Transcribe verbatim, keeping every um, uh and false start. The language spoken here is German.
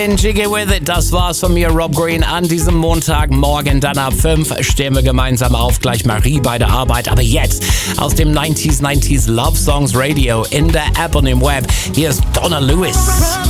Jiggy with it, das war's von mir, Rob Green, an diesem Montagmorgen. Dann ab fünf stehen wir gemeinsam auf, gleich Marie bei der Arbeit. Aber jetzt aus dem neunziger neunziger Love Songs Radio in der App und im Web. Hier ist Donna Lewis.